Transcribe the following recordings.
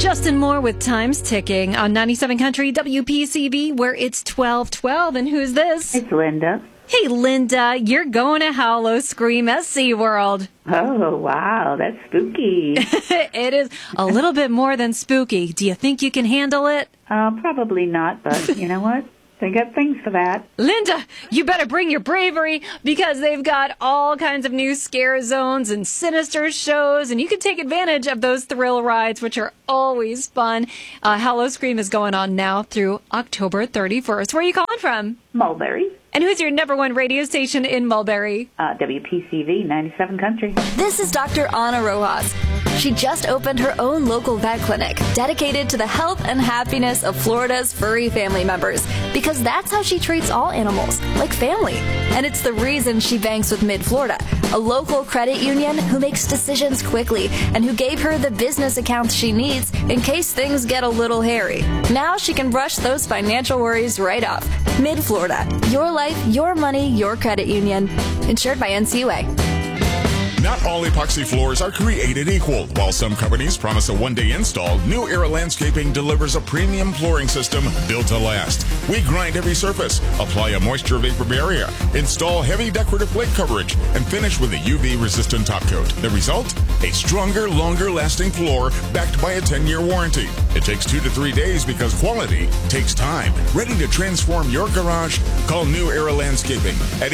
Justin Moore with Time's Ticking on 97 Country WPCV, where it's 12:12. And who's this? It's Linda. Hey, Linda, you're going to Howl-O-Scream at SeaWorld. Oh, wow, that's spooky. It is a little bit more than spooky. Do you think you can handle it? Probably not, but you know what? They got things for that. Linda, you better bring your bravery, because they've got all kinds of new scare zones and sinister shows, and you can take advantage of those thrill rides, which are always fun. Howl-O-Scream is going on now through October 31st. Where are you calling from? Mulberry. And who's your number one radio station in Mulberry? WPCV, 97 Country. This is Dr. Ana Rojas. She just opened her own local vet clinic dedicated to the health and happiness of Florida's furry family members, because that's how she treats all animals, like family. And it's the reason she banks with Mid-Florida, a local credit union who makes decisions quickly and who gave her the business accounts she needs in case things get a little hairy. Now she can brush those financial worries right off. Mid-Florida, your life, your money, your credit union. Insured by NCUA. Not all epoxy floors are created equal. While some companies promise a one-day install, New Era Landscaping delivers a premium flooring system built to last. We grind every surface, apply a moisture vapor barrier, install heavy decorative plate coverage, and finish with a UV-resistant top coat. The result? A stronger, longer-lasting floor backed by a 10-year warranty. It takes 2 to 3 days because quality takes time. Ready to transform your garage? Call New Era Landscaping at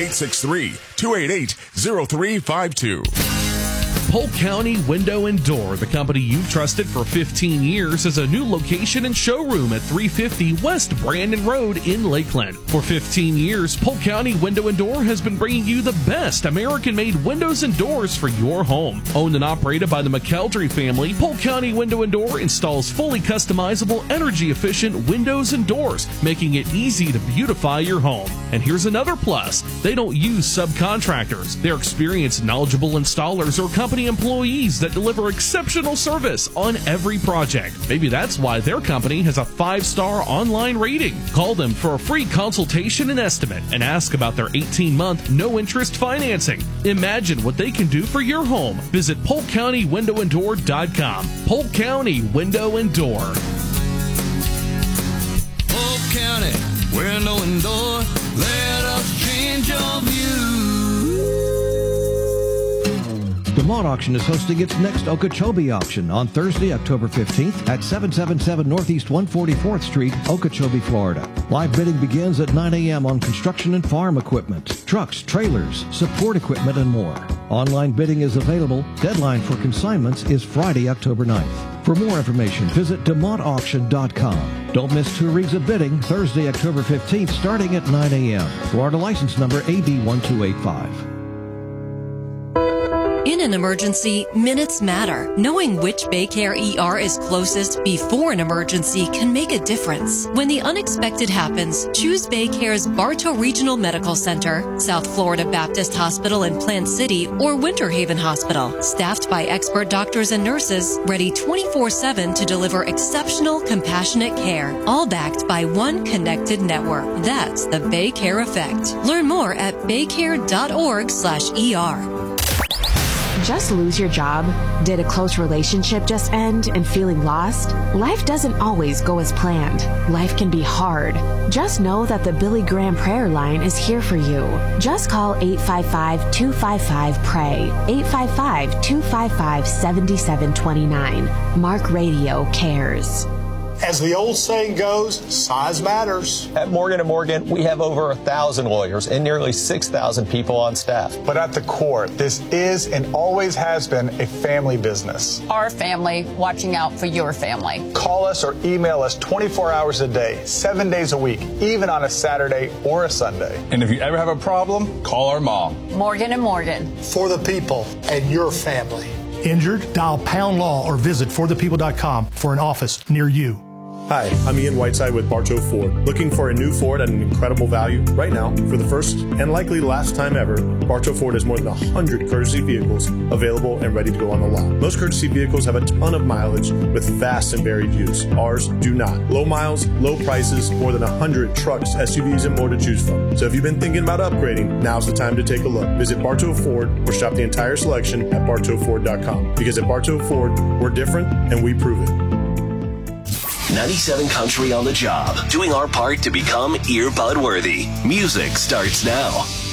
863-288-0352. Polk County Window and Door, the company you've trusted for 15 years, is a new location and showroom at 350 West Brandon Road in Lakeland. For 15 years, Polk County Window and Door has been bringing you the best American-made windows and doors for your home. Owned and operated by the McKeldry family, Polk County Window and Door installs fully customizable, energy-efficient windows and doors, making it easy to beautify your home. And here's another plus. They don't use subcontractors. They're experienced, knowledgeable installers or company employees that deliver exceptional service on every project. Maybe that's why their company has a 5-star online rating. Call them for a free consultation and estimate and ask about their 18-month no-interest financing. Imagine what they can do for your home. Visit PolkCountyWindowAndDoor.com. Polk County Window and Door. Polk County Window and Door, let us change your view. DeMont Auction is hosting its next Okeechobee auction on Thursday, October 15th at 777 Northeast 144th Street, Okeechobee, Florida. Live bidding begins at 9 a.m. on construction and farm equipment, trucks, trailers, support equipment, and more. Online bidding is available. Deadline for consignments is Friday, October 9th. For more information, visit DeMontAuction.com. Don't miss 2 reads of bidding Thursday, October 15th, starting at 9 a.m. Florida license number AB1285. In an emergency, minutes matter. Knowing which Baycare ER is closest before an emergency can make a difference. When the unexpected happens, choose Baycare's Bartow Regional Medical Center, South Florida Baptist Hospital in Plant City, or Winter Haven Hospital. Staffed by expert doctors and nurses, ready 24/7 to deliver exceptional, compassionate care. All backed by one connected network. That's the Baycare effect. Learn more at baycare.org/ER. Just lose your job? Did a close relationship just end and feeling lost? Life doesn't always go as planned. Life can be hard. Just know that the Billy Graham prayer line is here for you. Just call 855-255-PRAY, 855-255-7729. Mark Radio cares. As the old saying goes, size matters. At Morgan & Morgan, we have over 1,000 lawyers and nearly 6,000 people on staff. But at the core, this is and always has been a family business. Our family watching out for your family. Call us or email us 24 hours a day, 7 days a week, even on a Saturday or a Sunday. And if you ever have a problem, call our mom. Morgan & Morgan. For the people and your family. Injured? Dial Pound Law or visit forthepeople.com for an office near you. Hi, I'm Ian Whiteside with Bartow Ford. Looking for a new Ford at an incredible value? Right now, for the first and likely last time ever, Bartow Ford has more than 100 courtesy vehicles available and ready to go on the lot. Most courtesy vehicles have a ton of mileage with vast and varied use. Ours do not. Low miles, low prices, more than 100 trucks, SUVs, and more to choose from. So if you've been thinking about upgrading, now's the time to take a look. Visit Bartow Ford or shop the entire selection at bartowford.com. Because at Bartow Ford, we're different and we prove it. 97 Country on the job, doing our part to become earbud worthy. Music starts now.